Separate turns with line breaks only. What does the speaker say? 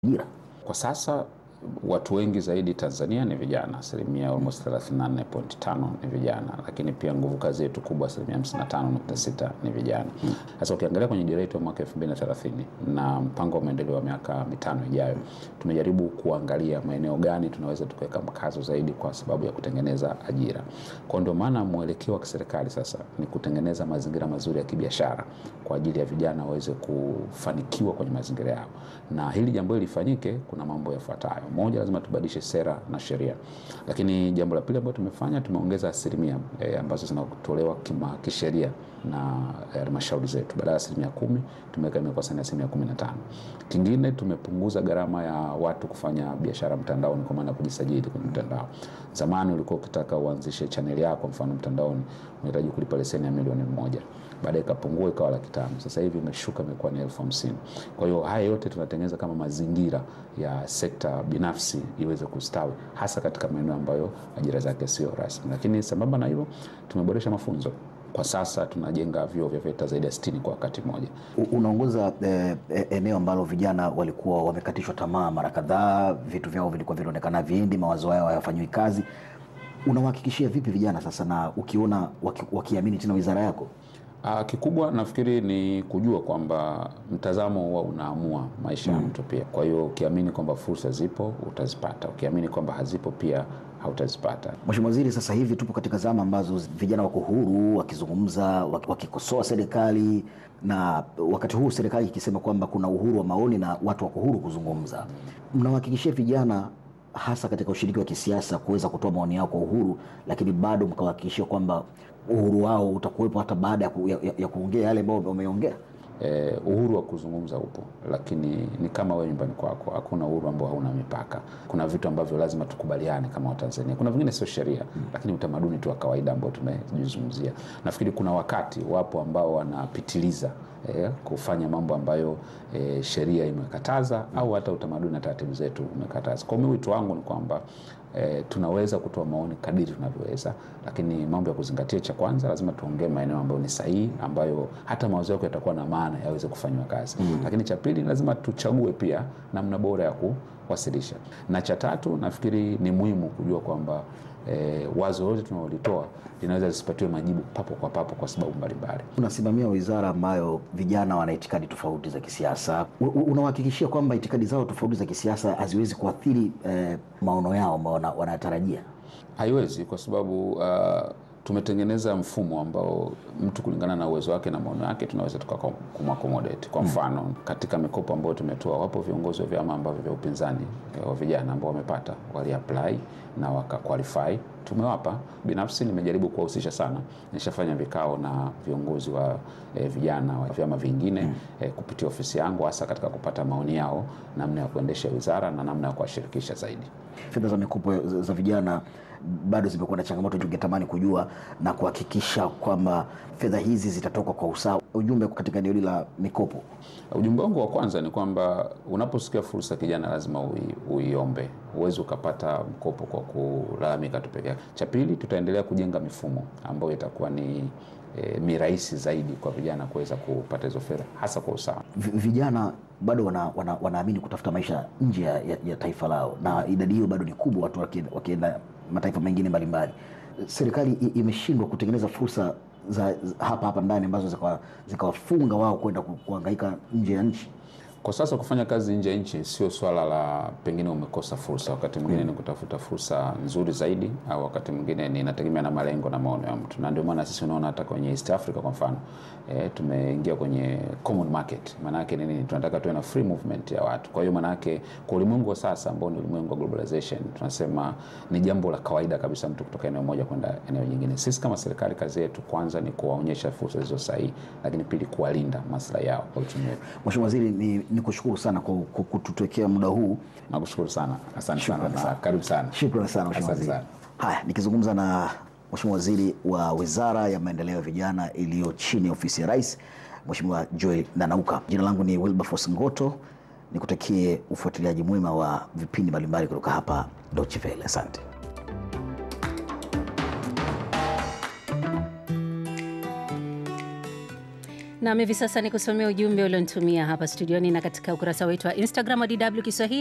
ajira.
Kwa sasa watu wengi zaidi Tanzania ni vijana, asilimia almost 34.5 ni vijana, lakini pia nguvu kazi yetu kubwa asilimia 55.6 ni vijana. Sasa ukiangalia kwenye dira yetu ya mwaka 2030 na mpango wa maendeleo wa miaka 5 ijayo, tumejaribu kuangalia maeneo gani tunaweza tukaweka mkazo zaidi kwa sababu ya kutengeneza ajira. Kwa ndio maana mwelekeo wa kiserikali sasa ni kutengeneza mazingira mazuri ya kibiashara kwa ajili ya vijana waweze kufanikiwa kwenye mazingira yao. Na hili jambo lifanyike, kuna mambo yafuatayo. Moja, lazima tubadilishe sera na sheria. Lakini jambo la pili ambalo tumefanya, tumeongeza asilimia ambazo zinatolewa kisheria na halmashauri zetu. Badala ya 10% tumeweka imekuwa sana 15%. Kingine, tumepunguza gharama ya watu kufanya biashara mtandaoni kwa maana kujisajili kwenye mtandao. Zamani ulikuwa ukitaka uanzishe channel yako mfano mtandaoni unahitaji kulipa leseni ya milioni 1. Baadaye ikapungua ikawa 500,000. Sasa hivi imeshuka imekuwa ni 50,000. Kwa hiyo haya yote tunatengeneza kama mazingira ya sekta binafsi iweze kustawi hasa katika maeneo ambayo ajira zake sio rasmi. Lakini sambamba na hilo tumeboresha mafunzo. Kwa sasa tunajenga vyuo vya VETA zaidi ya 60 kwa wakati mmoja.
Unaongoza eneo ambalo vijana walikuwa wamekatishwa tamaa mara kadhaa, vitu vyao vilikuwa vinaonekana viendi, mawazo yao hayafanywi kazi. Unawahakikishia vipi vijana sasa, na ukiona wakiamini tena wizara yako?
Kikubwa nafikiri ni kujua kwamba mtazamo huwa unaamua maisha ya mtu pia. Kwa hiyo ukiamini kwamba fursa zipo utazipata, ukiamini kwamba hazipo pia hautazipata.
Mheshimiwa Waziri, sasa hivi tupo katika zama ambazo vijana wako huru wakizungumza, wakikosoa serikali, na wakati huu serikali ikisema kwamba kuna uhuru wa maoni na watu wako huru kuzungumza. Mnawahakikishia vijana hasa katika ushiriki wa kisiasa kuweza kutoa maoni yao kwa uhuru, lakini bado mkawahakikishia kwamba uhuru wao utakuwepo hata baada ya kuongea yale ambayo wameongea?
Uhuru wa kuzungumza upo, lakini ni kama wewe nyumbani kwako, hakuna uhuru ambao hauna mipaka. Kuna vitu ambavyo lazima tukubaliane kama Watanzania. Kuna vingine sio sheria, lakini utamaduni tu wa kawaida ambao tumejizungumzia. Nafikiri kuna wakati wapo ambao wanapitiliza kufanya mambo ambayo sheria imekataza au hata utamaduni na taratibu zetu umekataza. Kwa hiyo wito wangu ni kwamba tunaweza kutoa maoni kadiri tunavyoweza, lakini mambo ya kuzingatia, cha kwanza lazima tuongee maeneo ambayo ni sahihi, ambayo hata mawazo yako yatakuwa na maana yaweze kufanywa kazi. Lakini cha pili, lazima tuchague pia namna bora ya kuwasilisha. Na cha tatu, nafikiri ni muhimu kujua kwamba wazo lote tunalolitoa linaweza lisipatiwe majibu papo kwa papo kwa sababu mbalimbali.
Unasimamia wizara ambayo vijana wana itikadi tofauti za kisiasa. Unahakikishia kwamba itikadi zao tofauti za kisiasa haziwezi kuathiri maono yao ambao wanatarajia?
Haiwezi, kwa sababu tumetengeneza mfumo ambao mtu kulingana na uwezo wake na maono yake tunaweza tukakumaccommodate. Kwa mfano, katika mikopo ambayo tumetoa, wapo viongozi wa vyama ambavyo vya upinzani wa vijana ambao wamepata, wali apply na waka qualify, tumewapa. Binafsi nimejaribu kuwahusisha sana, nishafanya vikao na viongozi wa vijana wa vyama vingine kupitia ofisi yangu, hasa katika kupata maoni yao namna ya kuendesha wizara na namna ya kuwashirikisha zaidi.
Fedha za mikopo za vijana bado zimekuwa na changamoto. Tungetamani kujua na kuhakikisha kwamba fedha hizi zitatoka kwa usawa. Ujumbe katika eneo la mikopo?
Ujumbe wangu wa kwanza ni kwamba unaposikia fursa kijana lazima uiombe. Uweze ukapata mkopo kwa kulalamika tu peke yake. Cha pili, tutaendelea kujenga mifumo ambayo itakuwa ni mirahisi zaidi kwa vijana kuweza kupata hizo fedha hasa kwa usawa.
Vijana bado wanaamini kutafuta maisha nje ya taifa lao, na idadi hiyo bado ni kubwa, watu wakienda mataifa mengine mbalimbali. Serikali imeshindwa kutengeneza fursa za hapa ndani ambazo zikawafunga wao kwenda kuhangaika nje ya nchi.
Kwa sasa kufanya kazi nje ya nchi sio swala la pengine umekosa fursa. Wakati mwingine ni kutafuta fursa nzuri zaidi, au wakati mwingine ni inategemea na malengo na maono ya mtu. Na ndio maana sisi unaona hata kwenye East Africa kwa mfano, tumeingia kwenye common market. Maana yake ni nini? Tunataka tuwe na free movement ya watu. Kwa hiyo maana yake kwa ulimwengu wa sasa ambao ni ulimwengu wa globalization, tunasema ni jambo la kawaida kabisa mtu kutoka eneo moja kwenda eneo jingine. Sisi kama serikali kazi yetu kwanza ni kuwaonyesha fursa hizo sahihi, lakini pili kuwalinda maslahi yao kwa uchumi wetu.
Mheshimiwa Waziri, nikushukuru sana kwa kututekea muda huu.
Nakushukuru sana. Asante sana na karibu sana.
Shukrani sana Mheshimiwa Waziri. Haya, nikizungumza na Mheshimiwa Waziri wa Wizara ya Maendeleo ya Vijana iliyo chini ya Ofisi ya Rais, Mheshimiwa Joel Nanauka. Jina langu ni Wilberforce Ngoto. Nikutakie ufuatiliaji mwema wa vipindi mbalimbali kutoka hapa Deutsche Welle. Asante.
Na hivi sasa ni kusomea ujumbe ulionitumia hapa studioni na katika ukurasa wetu wa Instagram wa DW Kiswahili.